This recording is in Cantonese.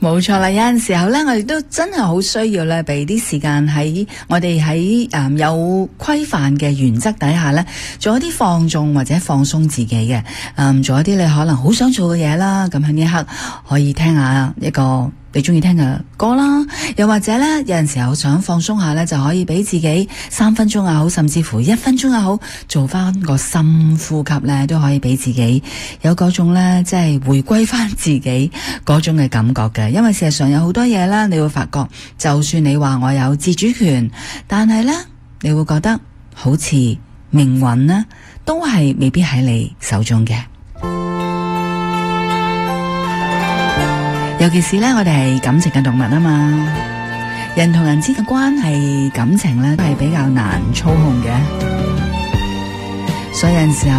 冇錯啦，有陣時候咧，我哋都真係好需要咧，俾啲時間喺我哋喺有規範嘅原則底下咧，做一啲放縱或者放鬆自己嘅，做一啲你可能好想做嘅嘢啦。咁喺呢一刻可以聽下一個你中意聽嘅歌啦，又或者咧有陣時候想放鬆下咧，就可以俾自己3分鐘也好，甚至乎1分鐘也好，做翻個深呼吸咧，都可以俾自己有嗰種咧，即係回歸翻自己嗰種嘅感覺嘅。因為事實上有好多嘢啦，你會發覺，就算你話我有自主權，但係咧，你會覺得好似命運呢，都係未必喺你手中嘅。尤其是咧，我哋係感情嘅動物啊嘛，人同人之間嘅關係、感情咧，都係比較難操控嘅，所以有陣時候